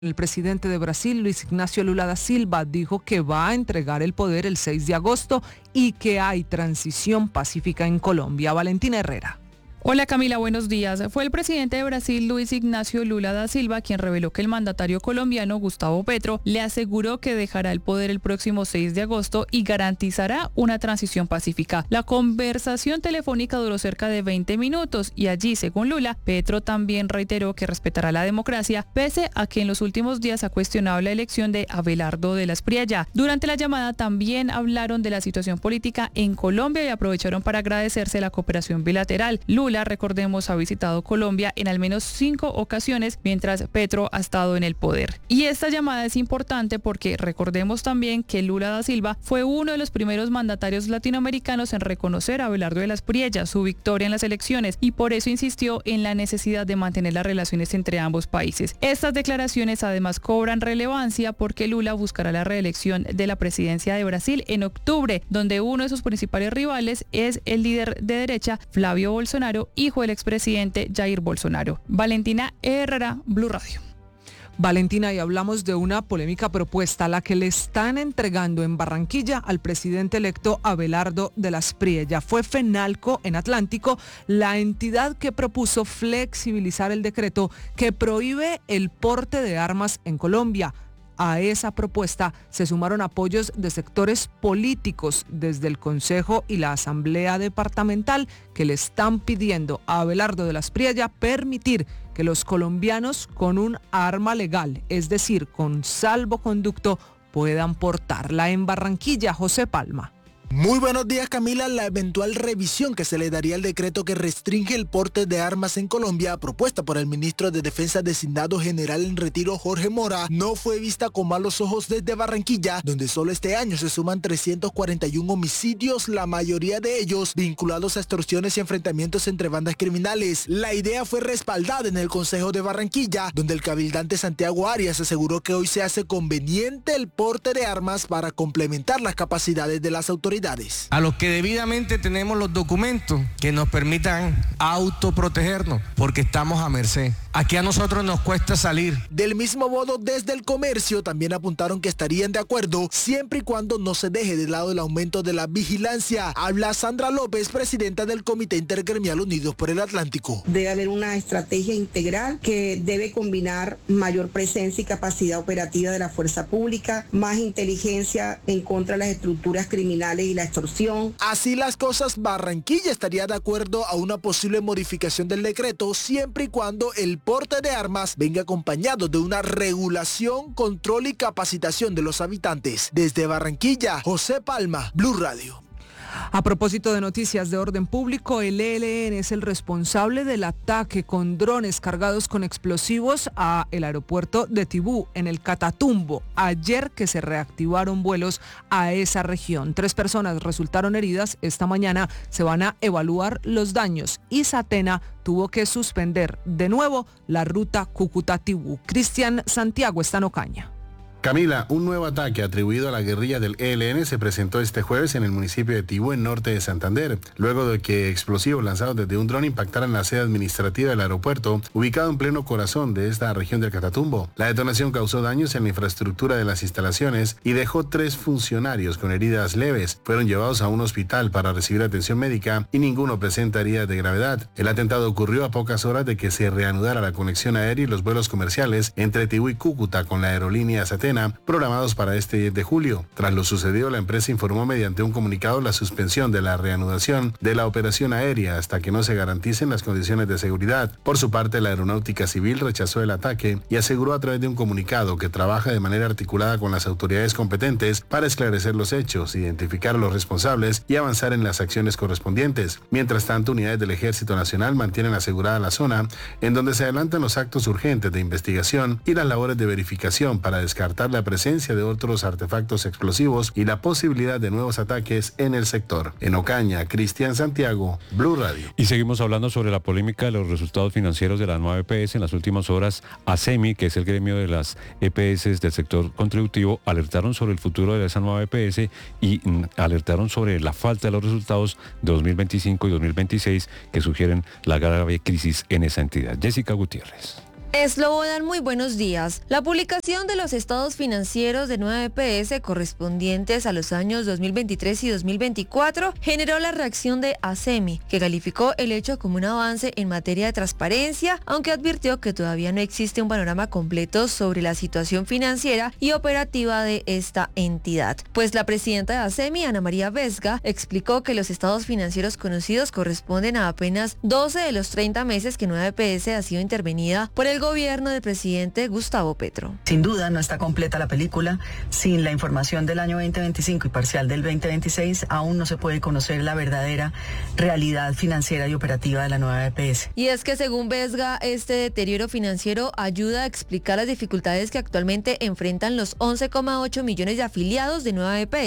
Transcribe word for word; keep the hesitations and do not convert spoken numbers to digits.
El presidente de Brasil, Luis Ignacio Lula da Silva, dijo que va a entregar el poder el seis de agosto y que hay transición pacífica en Colombia. Valentina Herrera. Hola Camila, buenos días. Fue el presidente de Brasil, Luis Ignacio Lula da Silva, quien reveló que el mandatario colombiano, Gustavo Petro, le aseguró que dejará el poder el próximo seis de agosto y garantizará una transición pacífica. La conversación telefónica duró cerca de veinte minutos y allí, según Lula, Petro también reiteró que respetará la democracia, pese a que en los últimos días ha cuestionado la elección de Abelardo de la Espriella. Durante la llamada también hablaron de la situación política en Colombia y aprovecharon para agradecerse la cooperación bilateral. Lula Lula, recordemos, ha visitado Colombia en al menos cinco ocasiones mientras Petro ha estado en el poder. Y esta llamada es importante porque recordemos también que Lula da Silva fue uno de los primeros mandatarios latinoamericanos en reconocer a Abelardo de la Espriella su victoria en las elecciones y por eso insistió en la necesidad de mantener las relaciones entre ambos países. Estas declaraciones además cobran relevancia porque Lula buscará la reelección de la presidencia de Brasil en octubre, donde uno de sus principales rivales es el líder de derecha, Flavio Bolsonaro, hijo del expresidente Jair Bolsonaro. Valentina Herrera, Blue Radio. Valentina, y hablamos de una polémica propuesta, la que le están entregando en Barranquilla al presidente electo Abelardo de la Espriella. Fue Fenalco en Atlántico la entidad que propuso flexibilizar el decreto que prohíbe el porte de armas en Colombia. A esa propuesta se sumaron apoyos de sectores políticos desde el Consejo y la Asamblea Departamental que le están pidiendo a Abelardo de la Espriella permitir que los colombianos con un arma legal, es decir, con salvoconducto, puedan portarla. En Barranquilla, José Palma. Muy buenos días, Camila. La eventual revisión que se le daría al decreto que restringe el porte de armas en Colombia, propuesta por el ministro de Defensa designado general en retiro Jorge Mora, no fue vista con malos ojos desde Barranquilla, donde solo este año se suman trescientos cuarenta y uno homicidios, la mayoría de ellos vinculados a extorsiones y enfrentamientos entre bandas criminales. La idea fue respaldada en el Consejo de Barranquilla, donde el cabildante Santiago Arias aseguró que hoy se hace conveniente el porte de armas para complementar las capacidades de las autoridades. A los que debidamente tenemos los documentos que nos permitan autoprotegernos, porque estamos a merced. Aquí a nosotros nos cuesta salir. Del mismo modo, desde el comercio también apuntaron que estarían de acuerdo siempre y cuando no se deje de lado el aumento de la vigilancia. Habla Sandra López, presidenta del Comité Intergremial Unidos por el Atlántico. Debe haber una estrategia integral que debe combinar mayor presencia y capacidad operativa de la fuerza pública, más inteligencia en contra de las estructuras criminales y la extorsión. Así las cosas, Barranquilla estaría de acuerdo a una posible modificación del decreto siempre y cuando el porte de armas venga acompañado de una regulación, control y capacitación de los habitantes. Desde Barranquilla, José Palma, Blue Radio. A propósito de noticias de orden público, el E L N es el responsable del ataque con drones cargados con explosivos a el aeropuerto de Tibú, en el Catatumbo, ayer que se reactivaron vuelos a esa región. Tres personas resultaron heridas. Esta mañana se van a evaluar los daños y Satena tuvo que suspender de nuevo la ruta Cúcuta-Tibú. Cristian Santiago está en Ocaña. Camila, un nuevo ataque atribuido a la guerrilla del E L N se presentó este jueves en el municipio de Tibú, en norte de Santander, luego de que explosivos lanzados desde un dron impactaran la sede administrativa del aeropuerto, ubicado en pleno corazón de esta región del Catatumbo. La detonación causó daños en la infraestructura de las instalaciones y dejó tres funcionarios con heridas leves. Fueron llevados a un hospital para recibir atención médica y ninguno presenta heridas de gravedad. El atentado ocurrió a pocas horas de que se reanudara la conexión aérea y los vuelos comerciales entre Tibú y Cúcuta con la aerolínea Satena, programados para este diez de julio. Tras lo sucedido, la empresa informó mediante un comunicado la suspensión de la reanudación de la operación aérea hasta que no se garanticen las condiciones de seguridad. Por su parte, la Aeronáutica Civil rechazó el ataque y aseguró a través de un comunicado que trabaja de manera articulada con las autoridades competentes para esclarecer los hechos, identificar a los responsables y avanzar en las acciones correspondientes. Mientras tanto, unidades del Ejército Nacional mantienen asegurada la zona, en donde se adelantan los actos urgentes de investigación y las labores de verificación para descartar la presencia de otros artefactos explosivos y la posibilidad de nuevos ataques en el sector. En Ocaña, Cristian Santiago, Blue Radio. Y seguimos hablando sobre la polémica de los resultados financieros de las nueve E P S. En las últimas horas, ASEMI, que es el gremio de las E P S del sector contributivo, alertaron sobre el futuro de esa nueva E P S y mm, alertaron sobre la falta de los resultados de dos mil veinticinco y dos mil veintiséis que sugieren la grave crisis en esa entidad. Jessica Gutiérrez. Slobodan, muy buenos días. La publicación de los estados financieros de nueva E P S correspondientes a los años dos mil veintitrés y dos mil veinticuatro generó la reacción de ASEMI, que calificó el hecho como un avance en materia de transparencia, aunque advirtió que todavía no existe un panorama completo sobre la situación financiera y operativa de esta entidad. Pues la presidenta de ASEMI, Ana María Vesga, explicó que los estados financieros conocidos corresponden a apenas doce de los treinta meses que nueva E P S ha sido intervenida por el gobierno del presidente Gustavo Petro. Sin duda no está completa la película. Sin la información del año veinte veinticinco y parcial del veinte veintiséis, aún no se puede conocer la verdadera realidad financiera y operativa de la nueva E P S. Y es que según Vesga, este deterioro financiero ayuda a explicar las dificultades que actualmente enfrentan los once coma ocho millones de afiliados de nueva E P S.